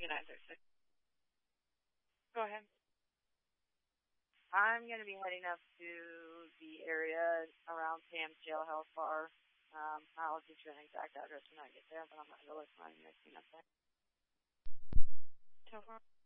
Ending in 936. Go ahead. I'm going to be heading up to the area around Sam's Jailhouse Bar. I'll get you an exact address when I get there, but I'm not going to look for anything up there. So far.